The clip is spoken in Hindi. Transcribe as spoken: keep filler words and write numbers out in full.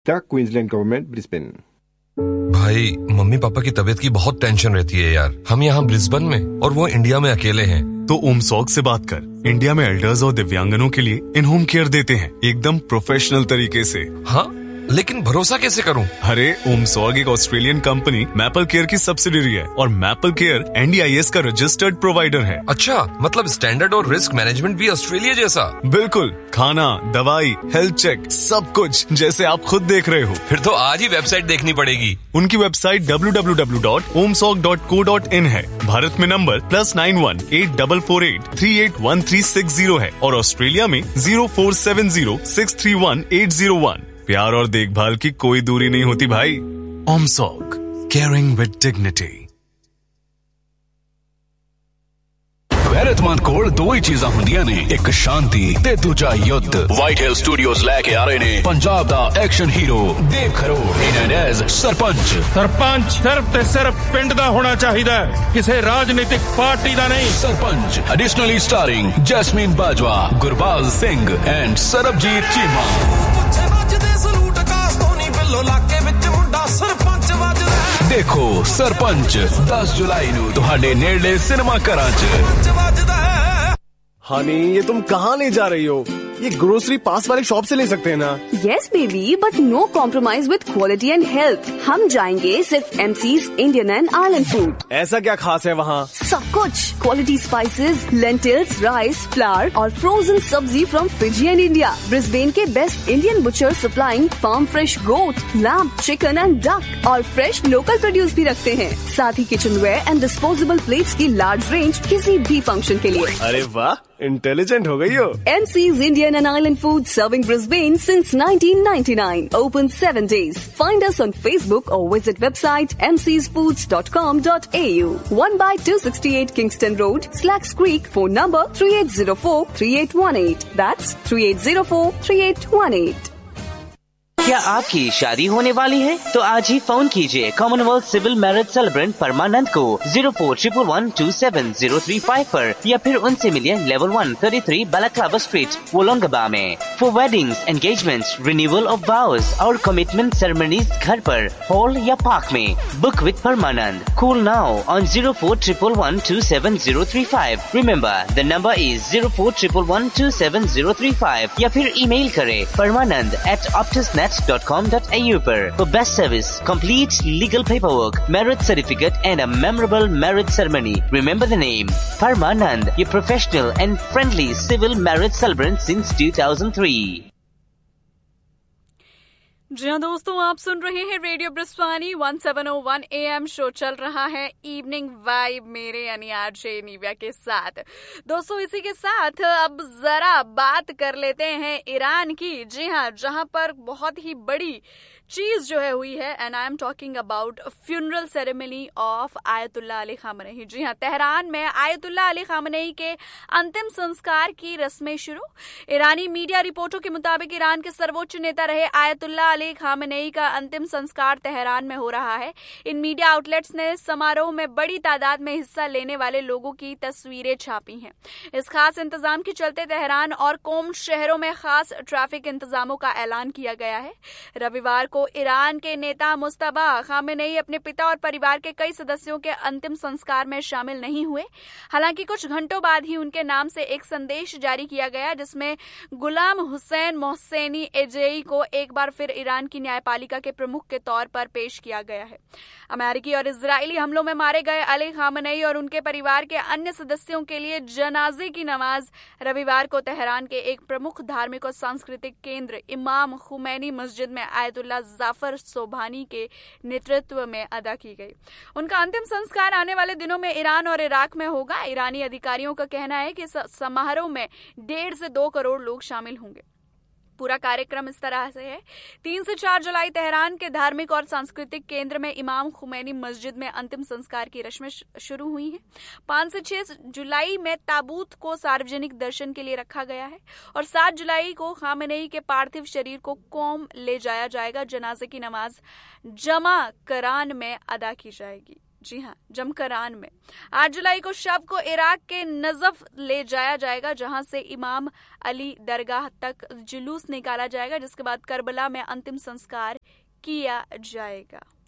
Queensland government, Brisbane. भाई, मम्मी पापा की तबीयत की बहुत टेंशन रहती है यार। हम यहाँ ब्रिस्बेन में और वो इंडिया में अकेले हैं। तो ओमसॉग से बात कर। इंडिया में एल्डर्स और दिव्यांगनों के लिए इन होम केयर देते हैं, एकदम प्रोफेशनल तरीके से। हाँ, लेकिन भरोसा कैसे करूं? अरे, ओमसॉग एक ऑस्ट्रेलियन कंपनी मैपल केयर की सब्सिडियरी है और maple care N D I S का रजिस्टर्ड प्रोवाइडर है। अच्छा, मतलब स्टैंडर्ड और रिस्क मैनेजमेंट भी ऑस्ट्रेलिया जैसा? बिल्कुल, खाना, दवाई, हेल्थ चेक, सब कुछ जैसे आप खुद देख रहे हो। फिर तो आज ही वेबसाइट देखनी पड़ेगी। उनकी website W W W dot ओमसॉग dot co dot in है। भारत में number plus nine one eight double four eight three eight one three six zero है और ऑस्ट्रेलिया में zero four seven zero six three one eight zero one. प्यार और देखभाल की कोई दूरी नहीं होती भाई। ओमसॉग, केयरिंग विद डिग्निटी। गैरतमंद कोल दो ही चीजां हुंदियां ने, एक शांति ते दूजा युद्ध। व्हाइट हिल स्टूडियोज लेके आ रहे ने पंजाब दा एक्शन हीरो देव खरोड़ इन एज सरपंच। सरपंच सिर्फ ते सिर्फ पिंड दा होना चाहिदा, किसी राजनीतिक पार्टी दा नहीं। Sarpanch additionally starring jasmine Bajwa, Gurbaz Singh and Sarabjit Cheema. देखो सरपंच दस जुलाई नू तुहाडे नेड़े सिनेमा घरां च। हनी, ये तुम कहाँ ले जा रही हो? ये ग्रोसरी पास वाले शॉप से ले सकते हैं ना? Yes baby, but no compromise with quality and health. हम जाएंगे सिर्फ MCs Indian and island food. ऐसा क्या खास है वहाँ? सब कुछ, quality spices, lentils, rice, flower और फ्रोजन सब्जी from Fiji and India. Brisbane के best Indian butcher supplying farm fresh goat, lamb, chicken and duck और फ्रेश लोकल प्रोड्यूस भी रखते हैं। साथ ही kitchen where and disposable plates की लार्ज रेंज किसी भी फंक्शन के लिए। अरे वाह, इंटेलिजेंट हो गई हो। MCs Indian and Island Food serving Brisbane since nineteen ninety-nine. Open seven days. Find us on Facebook or visit website m c s foods dot com dot a u. one by two sixty-eight Kingston Road, Slacks Creek. Phone number three eight zero four three eight one eight. That's three eight zero four three eight one eight. क्या आपकी शादी होने वाली है? तो आज ही फोन कीजिए कॉमनवेल्थ सिविल मैरिज सेलिब्रेंट परमानंद को zero four triple one two seven zero three five पर या फिर उनसे मिलिए level one thirty three बालाक्लाबा street, वोलोंगबा में। For weddings, engagements, renewal of वाउज और कमिटमेंट सेरेमनीज घर पर, हॉल या पार्क में। Book with Parmanand. Call now on zero four triple one two seven zero three five. Remember the number is zero four triple one two seven zero three five या फिर ईमेल करें परमानंद eight optusnet dot com dot a u पर। For best service, complete legal paperwork, marriage certificate and a memorable marriage ceremony. Remember the name, Parmanand, your professional and friendly civil marriage celebrant since two thousand three. जी हाँ दोस्तों, आप सुन रहे हैं radio ब्रिस्वानी one seven O one A M. Show चल रहा है इवनिंग वाइब मेरे यानी आरजे निव्या के साथ। दोस्तों, इसी के साथ अब जरा बात कर लेते हैं ईरान की। जी हाँ, जहां पर बहुत ही बड़ी चीज जो है हुई है, and I am talking about funeral ceremony of ayatollah Ali Khamenei. जी हाँ, तेहरान में आयतुल्ला अली खामनेई के अंतिम संस्कार की रस्में शुरू। ईरानी मीडिया रिपोर्टों के मुताबिक ईरान के सर्वोच्च नेता रहे आयतुल्ला अली खामनेई का अंतिम संस्कार तेहरान में हो रहा है। इन मीडिया आउटलेट्स ने समारोह में बड़ी तादाद में हिस्सा लेने वाले लोगों की तस्वीरें छापी हैं। इस खास इंतजाम के चलते तेहरान और कोम शहरों में खास ट्रैफिक इंतजामों का ऐलान किया गया है। रविवार को ईरान के नेता मुस्तफा खामेनेई अपने पिता और परिवार के कई सदस्यों के अंतिम संस्कार में शामिल नहीं हुए। हालांकि कुछ घंटों बाद ही उनके नाम से एक संदेश जारी किया गया, जिसमें गुलाम हुसैन मोहसेनी एजेई को एक बार फिर ईरान की न्यायपालिका के प्रमुख के तौर पर पेश किया गया है। अमेरिकी और इजरायली हमलों में मारे गए अली खामेनेई और उनके परिवार के अन्य सदस्यों के लिए जनाजे की नमाज रविवार को तेहरान के एक प्रमुख धार्मिक और सांस्कृतिक केंद्र इमाम खुमैनी मस्जिद में आयतुल्ला जाफर सोभानी के नेतृत्व में अदा की गई। उनका अंतिम संस्कार आने वाले दिनों में ईरान और इराक में होगा। ईरानी अधिकारियों का कहना है कि समारोह में डेढ़ से दो करोड़ लोग शामिल होंगे। पूरा कार्यक्रम इस तरह से है। तीन से चार जुलाई तेहरान के धार्मिक और सांस्कृतिक केंद्र में इमाम खुमैनी मस्जिद में अंतिम संस्कार की रस्में शुरू हुई हैं। पांच से छह जुलाई में ताबूत को सार्वजनिक दर्शन के लिए रखा गया है और सात जुलाई को खामेनेई के पार्थिव शरीर को कोम ले जाया जाएगा। जनाजे की नमाज जमा करान में अदा की जाएगी। जी हाँ, जमकरान में। आठ जुलाई को शव को इराक के नजफ ले जाया जाएगा, जहां से इमाम अली दरगाह तक जुलूस निकाला जाएगा, जिसके बाद करबला में अंतिम संस्कार किया जाएगा।